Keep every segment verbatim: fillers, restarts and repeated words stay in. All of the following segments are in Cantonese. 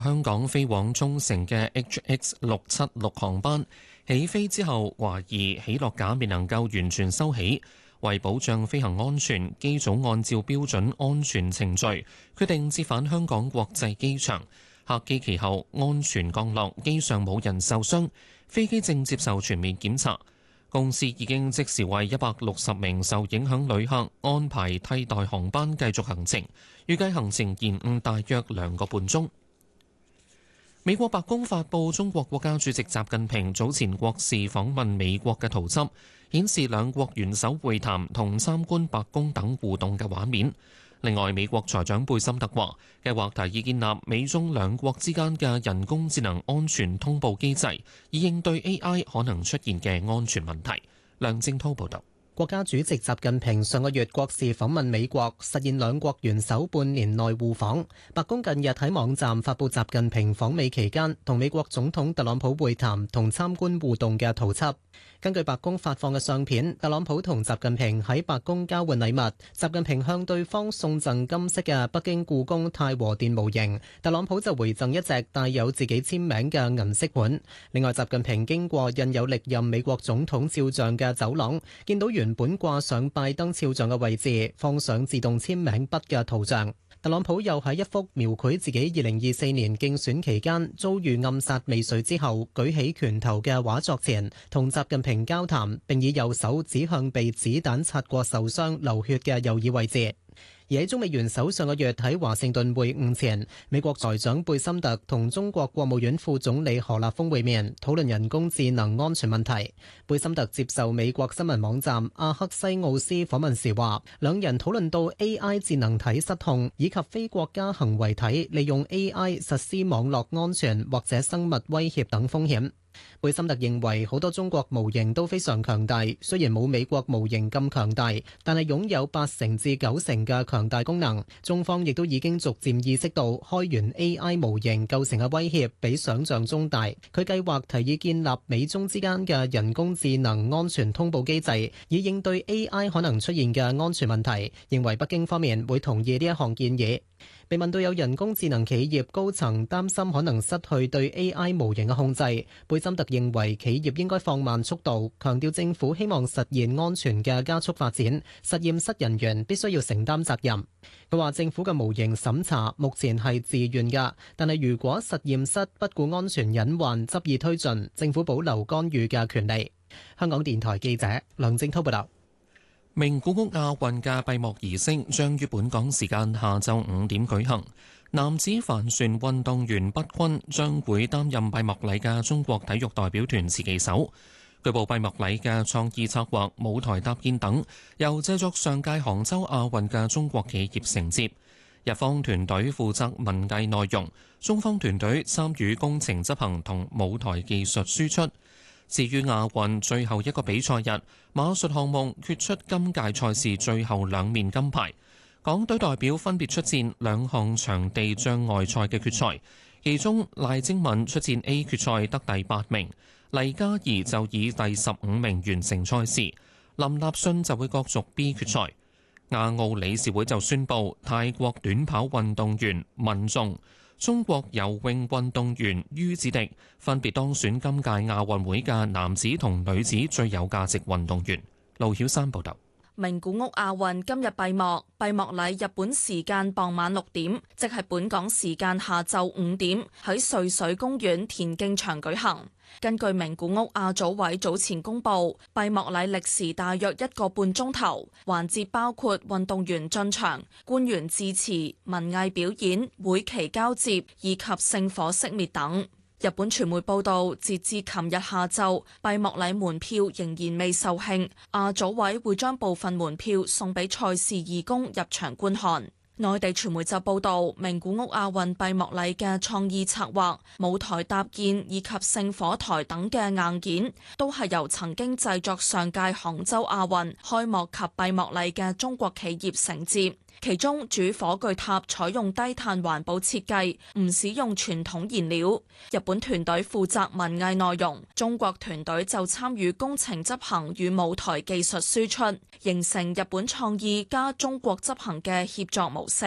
香港飛往沖繩嘅 H X 六七六航班起飛之後，懷疑起落架未能夠完全收起，為保障飛行安全，機組按照標準安全程序，決定折返香港國際機場。客機其後安全降落，機上冇人受傷，飛機正接受全面檢查。公司已經即時為一百六十名受影響旅客安排替代航班繼續行程，預計行程延誤大約兩個半鐘。美國白宮發布中國國家主席習近平早前國事訪問美國嘅圖輯，顯示兩國元首會談同參觀白宮等互動嘅畫面。另外，美國財長貝森特話，計劃提議建立美中兩國之間嘅人工智能安全通報機制，以應對 A I 可能出現嘅安全問題。梁正滔報導。 國家主席習近平上個月國事訪問美國，實現兩國元首半年內互訪。白宮近日喺網站發布習近平訪美期間同美國總統特朗普會談同參觀互動嘅圖輯。根據白宮發放嘅相片，特朗普同習近平喺白宮交換禮物，習近平向對方送贈金色嘅北京故宮太和殿模型，特朗普就回贈一隻帶有自己簽名嘅銀色盤。另外，習近平經過印有歷任美國總統肖像嘅走廊，見到原本掛上拜登肖像嘅位置放上自動簽名筆嘅圖像。特朗普又喺一幅描繪自己二零二四年競選期間遭遇暗殺未遂之後舉起拳頭嘅畫作前，同習近平交談，並以右手指向被子彈擦過受傷流血嘅右耳位置。而喺中美元首上個月喺華盛頓會晤前，美國財長貝森特同中國國務院副總理何立峰會面，討論人工智能安全問題。貝森特接受美國新聞網站阿克西奧斯訪問時話，兩人討論到 A I 智能體失控以及非國家行為體利用 A I 實施網絡安全或者生物威脅等風險。貝森特認為好多中國模型都非常強大，雖然冇美國模型咁強大，但係擁有八成至九成嘅強大功能。中方亦都已經逐漸意識到開源 A I 模型構成嘅威脅比想象中大。佢計劃提議建立美中之間嘅人工智能安全通報機制，以應對 A I 可能出現嘅安全問題。認為北京方面會同意呢一項建議。被問到有人工智能企業高層擔心可能失去對 A I 模型嘅控制，貝森特認為企業應該放慢速度，強調政府希望實現安全嘅加速發展，實驗室人員必須要承擔責任。佢話政府嘅模型審查目前係自願㗎，但係如果實驗室不顧安全隱患執意推進，政府保留干預嘅權利。香港電台記者梁正滔報道。 名古屋亞運嘅閉幕儀式將於本港時間下晝五點舉行。男子帆船運動員畢鈞將會擔任閉幕禮嘅中國體育代表團持旗手。據報閉幕禮嘅創意策劃、舞台搭建等，由製作上屆杭州亞運嘅中國企業承接。日方團隊負責文藝內容，中方團隊參與工程執行同舞台技術輸出。至於亞運最後一個比賽日，馬術項目決出今屆賽事最後兩面金牌。港隊代表分別出戰兩項場地障礙賽嘅決賽，其中賴晶敏出戰 A 決賽得第八名，黎嘉怡就以第十五名完成賽事，林立信就會角逐 B 決賽。亞奧理事會就宣布泰國短跑運動員文頌、中國游泳運動員于子迪分別當選今屆亞運會嘅男子同女子最有價值運動員。盧曉山報道。 名古屋亞運今日閉幕，閉幕禮日本時間傍晚六點，即係本港時間下晝五點，喺瑞水公園田徑場舉行。根據名古屋亞組委早前公布，閉幕禮歷時大約一個半鐘頭，環節包括運動員進場、官員致辭、文藝表演、會旗交接以及聖火熄滅等。日本傳媒報道，截至琴日下晝，閉幕禮門票仍然未售罄，亞組委會將部分門票送俾賽事義工入場觀看。內地傳媒就報道，名古屋亞運閉幕禮嘅創意策劃、舞台搭建以及聖火台等嘅硬件，都係由曾經製作上屆杭州亞運開幕及閉幕禮嘅中國企業承接。其中主火炬塔採用低碳環保設計，唔使用傳統燃料。日本團隊負責文藝內容，中國團隊就參與工程執行與舞台技術輸出，形成日本創意加中國執行嘅協作模式。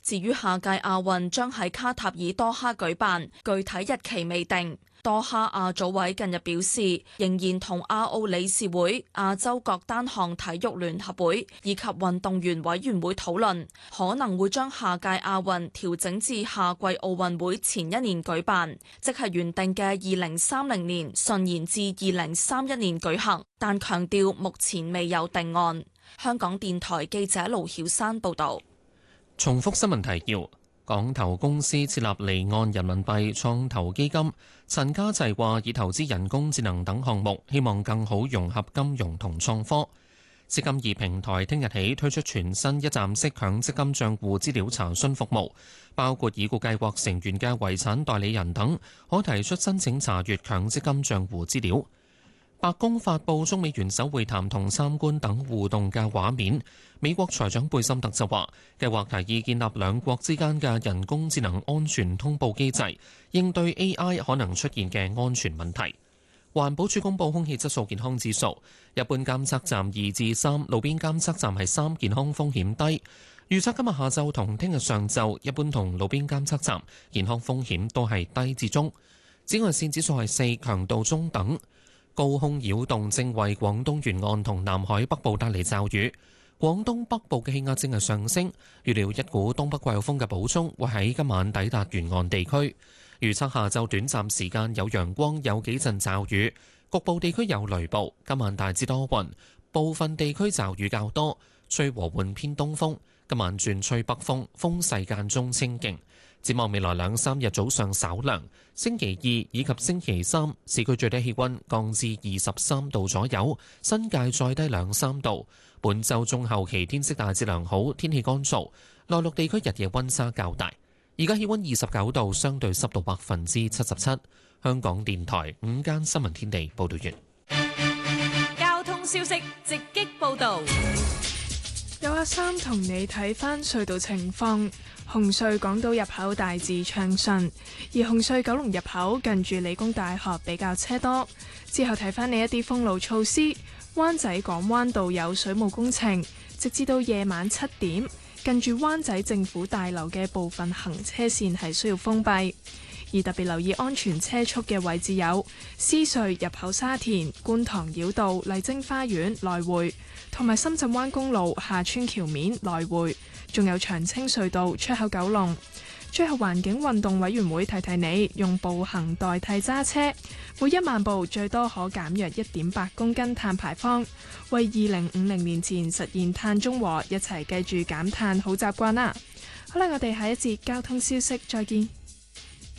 至於下屆亞運將喺卡塔爾多哈舉辦，具體日期未定。多哈亞組委近日表示，仍然同亞奧理事會、亞洲各單項體育聯合會以及運動員委員會討論，可能會將下屆亞運調整至夏季奧運會前一年舉辦，即係原定嘅二零三零年順延至二零三一年舉行，但強調目前未有定案。香港電台記者盧曉珊報導。 重複新聞提要。港投公司設立離岸人民幣創投基金，陳家齊話以投資人工智能等項目，希望更好融合金融同創科。積金易平台聽日起推出全新一站式強積金帳戶資料查詢服務，包括已故計劃成員嘅遺產代理人等，可提出申請查閱強積金帳戶資料。白宮發布中美元首會談同參觀等互動嘅畫面。美國財長貝森特就話，計劃提議建立兩國之間嘅人工智能安全通報機制，應對 A I 可能出現嘅安全問題。環保署公布空氣質素健康指數，一般監測站二至三，路邊監測站係三，健康風險低。預測今日下晝同聽日上晝，一般同路邊監測站健康風險都係低至中。紫外線指數係四，強度中等。高空擾動正為廣東沿岸同南海北部帶嚟驟雨，廣東北部嘅氣壓正係上升，預料一股東北季候風嘅補充會喺今晚抵達沿岸地區。預測下晝短暫時間有陽光，有幾陣驟雨，局部地區有雷暴。今晚大致多雲，部分地區驟雨較多，吹和緩偏東風。今晚轉吹北風，風勢間中清勁。展望未來兩三日早上稍涼，星期二以及星期三市區最低氣溫降至二十三度左右，新界再低兩三度。本週中後期天色大致良好，天氣乾燥，內陸地區日夜溫差較大。而家氣溫二十九度，相對濕度百分之七十七。香港電台午間新聞天地報道完。 交通消息直擊報道。 有阿三同你睇返隧道情況，紅隧港島入口大致暢順，而紅隧九龍入口近住理工大學比較車多。之後睇返你一啲封路措施，灣仔港灣道有水務工程，直至到夜晚七點，近住灣仔政府大樓嘅部分行車線係需要封閉。而特別留意安全車速嘅位置有獅隧入口沙田、觀塘繞道麗晶花園來回，同埋深圳灣公路下村橋面來回，仲有長青隧道出口九龍。最後環境運動委員會提提你，用步行代替揸車，每一萬步最多可減約一點八公斤碳排放，為二零五零年前實現碳中和，一齊記住減碳好習慣啦！好啦，我哋下一節交通消息再見。